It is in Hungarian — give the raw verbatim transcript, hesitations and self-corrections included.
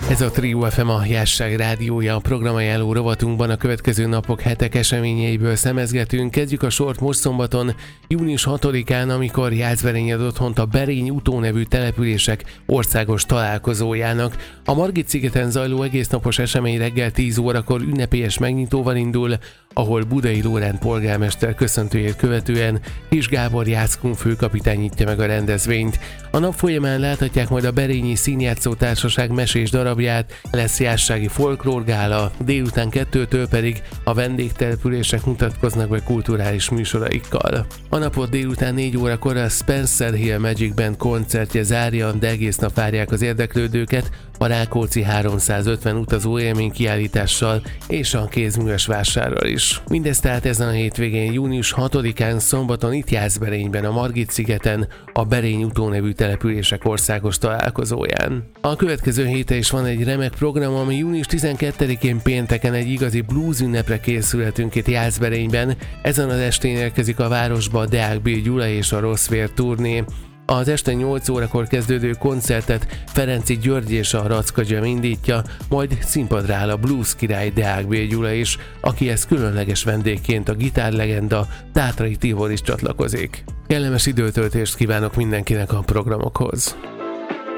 Ez a Trio ef em, a Jásság rádiója, a programajánló rovatunkban a következő napok, hetek eseményeiből szemezgetünk. Kezdjük a sort most szombaton, június hatodikán, amikor Jászberény ad otthont a Berény Utó nevű települések országos találkozójának. A Margit-szigeten zajló egésznapos esemény reggel tíz órakor ünnepélyes megnyitóval indul, ahol Budai Lóránt polgármester köszöntőjét követően Kis Gábor Jászkun főkapitány nyitja meg a rendezvényt. A nap folyamán láthatják majd a Berényi Színjátszó Társaság mesés darabját, lesz jássági folklórgála, délután kettőtől pedig a vendégtelepülések mutatkoznak be kulturális műsoraikkal. A napot délután négy órakor a Spencer Hill Magic Band koncertje zárja, de egész nap várják az érdeklődőket a Rákóczi háromszázötven utazó élmény kiállítással és a kézműves vásárral is. Mindez tehát ezen a hétvégén, június hatodikán szombaton itt Jászberényben, a Margit-szigeten, a Berény Utó nevű települések országos találkozóján. A következő héten is van egy remek program, ami június tizenkettedikén pénteken egy igazi blues ünnepre készülhetünk itt Jászberényben. Ezen az estén érkezik a városba Deák B. Gyula és a Rossz Vér turné. Az este nyolc órakor kezdődő koncertet Ferenczy György és a Racka Jam indítja, majd színpadra áll a blues király Deák B. Gyula is, akihez különleges vendégként a gitárlegenda Tátrai Tibor is csatlakozik. Kellemes időtöltést kívánok mindenkinek a programokhoz!